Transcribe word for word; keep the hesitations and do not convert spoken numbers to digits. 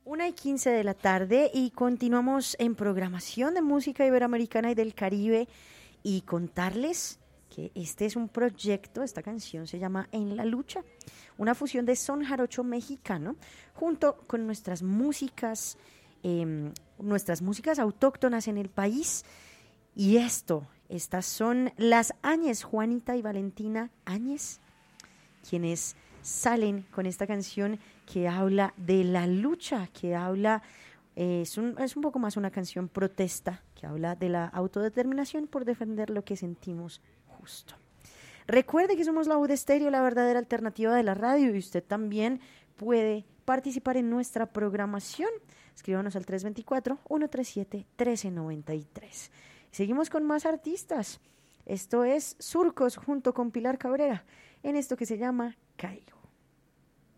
Una y quince de la tarde y continuamos en programación de música iberoamericana y del Caribe y contarles que este es un proyecto, esta canción se llama En la Lucha, una fusión de son jarocho mexicano junto con nuestras músicas, eh, nuestras músicas autóctonas en el país. Y esto, estas son las Áñez, Juanita y Valentina Áñez, quienes salen con esta canción que habla de la lucha, que habla, eh, es, un, es un poco más una canción protesta, que habla de la autodeterminación por defender lo que sentimos justo. Recuerde que somos La U de Estéreo, la verdadera alternativa de la radio, y usted también puede participar en nuestra programación. Escríbanos al tres dos cuatro, uno tres siete, uno tres nueve tres. Seguimos con más artistas. Esto es Surcos junto con Pilar Cabrera en esto que se llama Caigo.